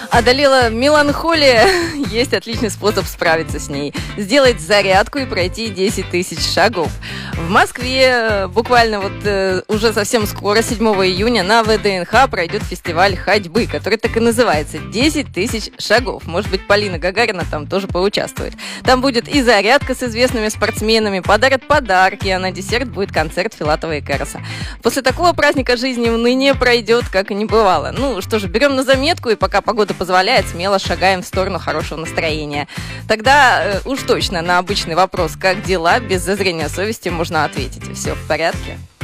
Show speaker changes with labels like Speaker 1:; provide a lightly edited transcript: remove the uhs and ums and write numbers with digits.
Speaker 1: Одолела меланхолия, есть отличный способ справиться с ней. Сделать зарядку и пройти 10 тысяч шагов. В Москве буквально уже совсем скоро, 7 июня, на ВДНХ пройдет фестиваль ходьбы, который так и называется «10 тысяч шагов». Может быть, Полина Гагарина там тоже поучаствует. Там будет и зарядка с известными спортсменами, подарят подарки, а на десерт будет концерт Филатова и Караса. После такого праздника жизни уныние пройдет, как и не бывало. Ну что же, берем на заметку, и пока погода позволяет, смело шагаем в сторону хорошего настроения. Тогда уж точно на обычный вопрос «как дела?» без зазрения совести можно ответить: все в порядке.